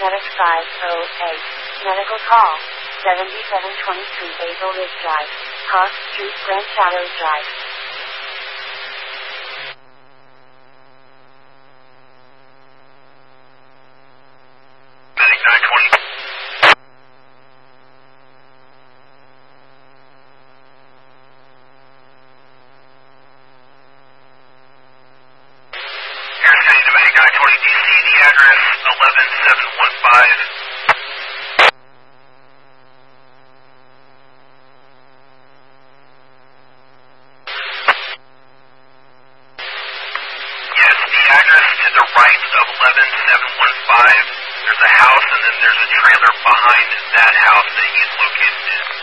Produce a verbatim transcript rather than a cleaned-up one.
Medic five oh eight. Medical call. seventy-seven twenty-three Basil Ridge Drive. Park Street, Grand Shadows Drive. Medic nine twenty. Air City to Medic nine twenty D C, the address eleven seven one five. Yes, the address to the right of eleven seven one five, there's a house and then there's a trailer behind that house that he's located in.